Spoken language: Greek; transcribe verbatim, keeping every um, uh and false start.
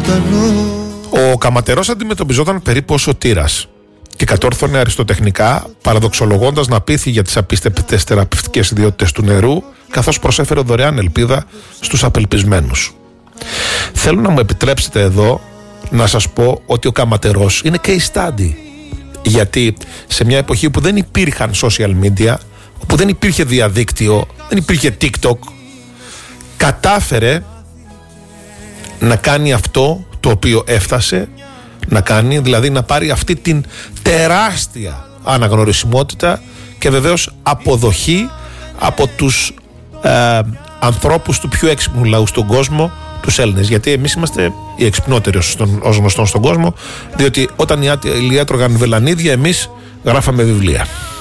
Ο Καματερός αντιμετωπιζόταν περίπου ως ο Τήρας και κατόρθωνε αριστοτεχνικά, παραδοξολογώντας να πείθει για τις απίστευτες θεραπευτικές ιδιότητες του νερού, καθώς προσέφερε δωρεάν ελπίδα στους απελπισμένους. Θέλω να μου επιτρέψετε εδώ να σας πω ότι ο Καματερός είναι case study, γιατί σε μια εποχή που δεν υπήρχαν social media, που δεν υπήρχε διαδίκτυο, δεν υπήρχε TikTok, κατάφερε να κάνει αυτό το οποίο έφτασε να κάνει, δηλαδή να πάρει αυτή την τεράστια αναγνωρισιμότητα και βεβαίως αποδοχή από τους ε, ανθρώπους του πιο έξυπνου λαού στον κόσμο, τους Έλληνες. Γιατί εμείς είμαστε οι εξυπνότεροι ως γνωστόν στον κόσμο, διότι όταν οι άλλοι έτρωγαν βελανίδια, εμείς γράφαμε βιβλία.